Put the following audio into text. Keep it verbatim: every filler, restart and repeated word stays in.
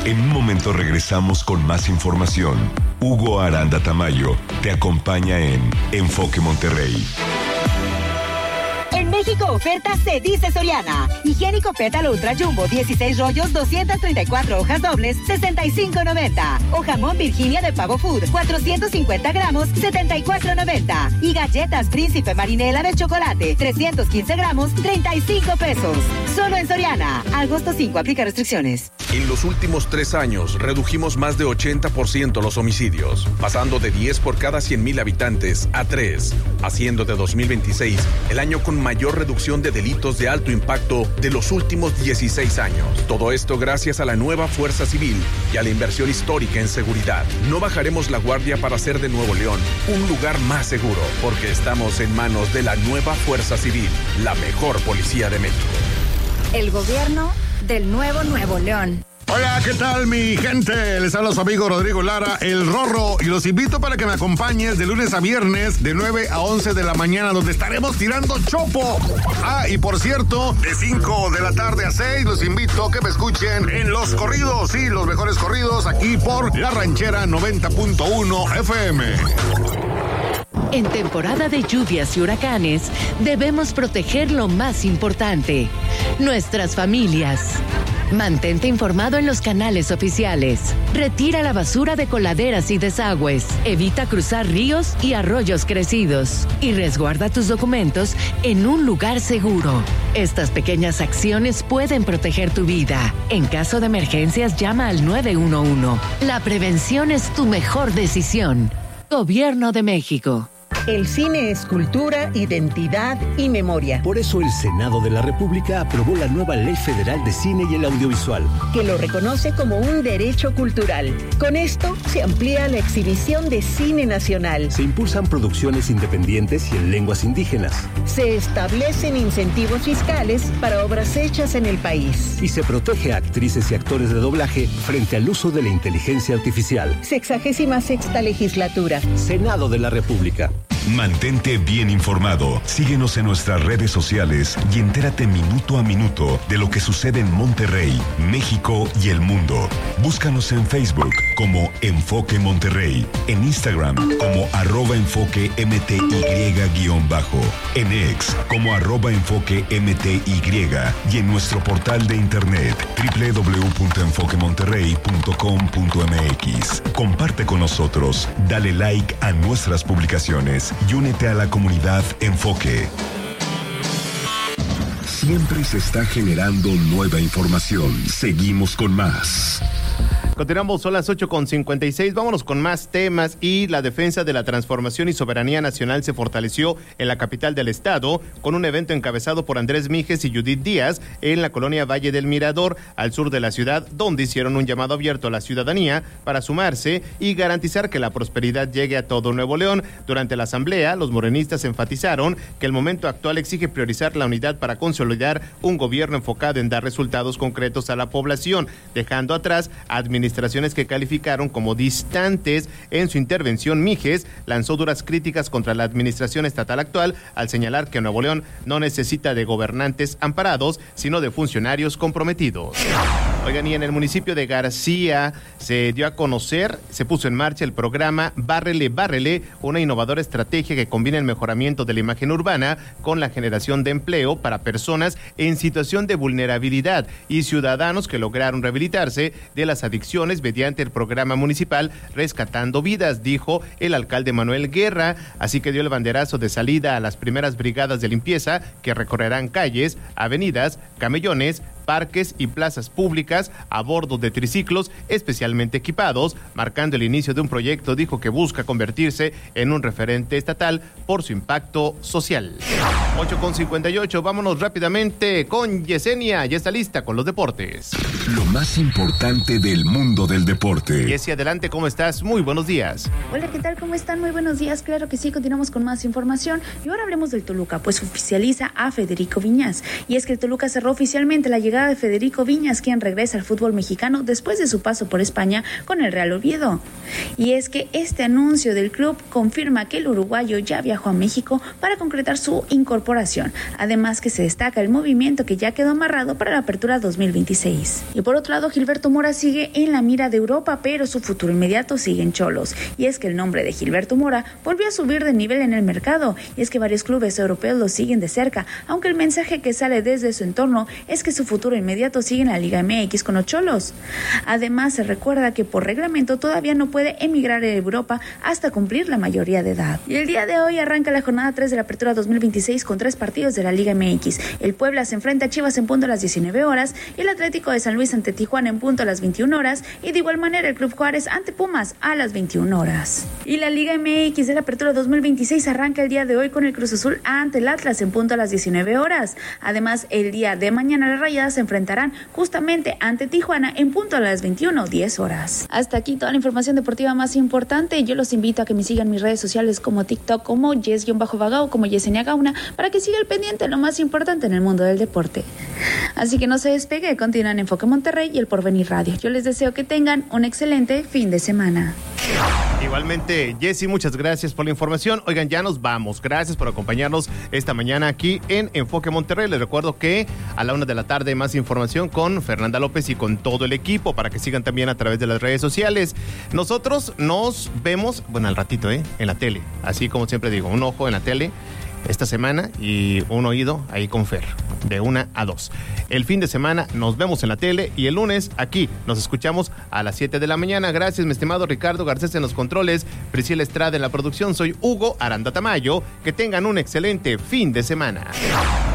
En un momento regresamos con más información. Hugo Aranda Tamayo te acompaña en Enfoque Monterrey. En México oferta se dice Soriana. Higiénico Pétalo Ultra Jumbo, dieciséis rollos, doscientas treinta y cuatro hojas dobles, sesenta y cinco noventa. O jamón Virginia de Pavo Food, cuatrocientos cincuenta gramos, setenta y cuatro noventa. Y galletas Príncipe Marinela de chocolate, trescientos quince gramos, treinta y cinco pesos. Solo en Soriana. Agosto cinco, aplica restricciones. En los últimos tres años redujimos más de ochenta por ciento los homicidios, pasando de diez por cada cien mil habitantes a tres, haciendo de dos mil veintiséis el año con mayor reducción de delitos de alto impacto de los últimos dieciséis años. Todo esto gracias a la nueva Fuerza Civil y a la inversión histórica en seguridad. No bajaremos la guardia para hacer de Nuevo León un lugar más seguro, porque estamos en manos de la nueva Fuerza Civil, la mejor policía de México. El gobierno del nuevo Nuevo León. Hola, ¿qué tal mi gente? Les habla su amigo Rodrigo Lara, el Rorro, y los invito para que me acompañes de lunes a viernes de nueve a once de la mañana, donde estaremos tirando chopo. Ah, y por cierto, de cinco de la tarde a seis los invito a que me escuchen en Los Corridos, sí, los mejores corridos, aquí por La Ranchera noventa punto uno F M. En temporada de lluvias y huracanes, debemos proteger lo más importante, nuestras familias. Mantente informado en los canales oficiales. Retira la basura de coladeras y desagües. Evita cruzar ríos y arroyos crecidos. Y resguarda tus documentos en un lugar seguro. Estas pequeñas acciones pueden proteger tu vida. En caso de emergencias, llama al nueve uno uno. La prevención es tu mejor decisión. Gobierno de México. El cine es cultura, identidad y memoria. Por eso el Senado de la República aprobó la nueva Ley Federal de Cine y el Audiovisual, que lo reconoce como un derecho cultural. Con esto se amplía la exhibición de cine nacional. Se impulsan producciones independientes y en lenguas indígenas. Se establecen incentivos fiscales para obras hechas en el país. Y se protege a actrices y actores de doblaje frente al uso de la inteligencia artificial. Sexagésima sexta legislatura. Senado de la República. Mantente bien informado. Síguenos en nuestras redes sociales y entérate minuto a minuto de lo que sucede en Monterrey, México y el mundo. Búscanos en Facebook como Enfoque Monterrey, en Instagram como arroba enfoque mty guión bajo, en X como arroba enfoque mty y en nuestro portal de internet doble u doble u doble u punto enfoque monterrey punto com punto m x. Comparte con nosotros, dale like a nuestras publicaciones y únete a la comunidad Enfoque. Siempre se está generando nueva información. Seguimos con más. Continuamos, son las ocho con cincuenta y seis. Vámonos con más temas. Y la defensa de la transformación y soberanía nacional se fortaleció en la capital del estado con un evento encabezado por Andrés Míjez y Judith Díaz en la colonia Valle del Mirador, al sur de la ciudad, donde hicieron un llamado abierto a la ciudadanía para sumarse y garantizar que la prosperidad llegue a todo Nuevo León. Durante la asamblea, los morenistas enfatizaron que el momento actual exige priorizar la unidad para consolidar un gobierno enfocado en dar resultados concretos a la población, dejando atrás administraciones administraciones que calificaron como distantes. En su intervención, Míjez lanzó duras críticas contra la administración estatal actual al señalar que Nuevo León no necesita de gobernantes amparados, sino de funcionarios comprometidos. Oigan, y en el municipio de García se dio a conocer, se puso en marcha el programa Bárrele, Bárrele, una innovadora estrategia que combina el mejoramiento de la imagen urbana con la generación de empleo para personas en situación de vulnerabilidad y ciudadanos que lograron rehabilitarse de las adicciones mediante el programa municipal Rescatando Vidas, dijo el alcalde Manuel Guerra. Así que dio el banderazo de salida a las primeras brigadas de limpieza que recorrerán calles, avenidas, camellones, parques y plazas públicas a bordo de triciclos especialmente equipados, marcando el inicio de un proyecto, dijo, que busca convertirse en un referente estatal por su impacto social. ocho con cincuenta y ocho, vámonos rápidamente con Yesenia, ya está lista con los deportes. Lo más importante del mundo del deporte. Yesenia, adelante, ¿cómo estás? Muy buenos días. Hola, ¿qué tal? ¿Cómo están? Muy buenos días. Claro que sí, continuamos con más información. Y ahora hablemos del Toluca, pues oficializa a Federico Viñas. Y es que el Toluca cerró oficialmente la llegada llegada de Federico Viñas, quien regresa al fútbol mexicano después de su paso por España con el Real Oviedo. Y es que este anuncio del club confirma que el uruguayo ya viajó a México para concretar su incorporación. Además que se destaca el movimiento que ya quedó amarrado para la apertura dos mil veintiséis. Y por otro lado, Gilberto Mora sigue en la mira de Europa, pero su futuro inmediato sigue en Xolos. Y es que el nombre de Gilberto Mora volvió a subir de nivel en el mercado, y es que varios clubes europeos lo siguen de cerca, aunque el mensaje que sale desde su entorno es que su futuro inmediato sigue en la Liga M X con los Xolos. Además, se recuerda que por reglamento todavía no puede emigrar a Europa hasta cumplir la mayoría de edad. Y el día de hoy arranca la jornada tres de la apertura dos mil veintiséis con tres partidos de la Liga M X. El Puebla se enfrenta a Chivas en punto a las diecinueve horas, y el Atlético de San Luis ante Tijuana en punto a las veintiuna horas, y de igual manera el Club Juárez ante Pumas a las veintiuna horas. Y la Liga M X de la apertura dos mil veintiséis arranca el día de hoy con el Cruz Azul ante el Atlas en punto a las diecinueve horas. Además, el día de mañana las Rayadas se enfrentarán justamente ante Tijuana en punto a las veintiuna o diez horas. Hasta aquí toda la información deportiva más importante. Yo los invito a que me sigan en mis redes sociales como TikTok como Yes-Vagao, como Yesenia Gauna, para que siga el pendiente de lo más importante en el mundo del deporte. Así que no se despegue, continúan en Enfoque Monterrey y el Porvenir Radio. Yo les deseo que tengan un excelente fin de semana. Igualmente, Jessy, muchas gracias por la información. Oigan, ya nos vamos. Gracias por acompañarnos esta mañana aquí en Enfoque Monterrey. Les recuerdo que a la una de la tarde más información con Fernanda López y con todo el equipo para que sigan también a través de las redes sociales. Nosotros nos vemos, bueno, al ratito, ¿eh? En la tele. Así como siempre digo, un ojo en la tele esta semana y un oído ahí con Fer, de una a dos. El fin de semana nos vemos en la tele y el lunes aquí nos escuchamos a las siete de la mañana. Gracias, mi estimado Ricardo Garcés en los controles, Priscila Estrada en la producción. Soy Hugo Aranda Tamayo. Que tengan un excelente fin de semana.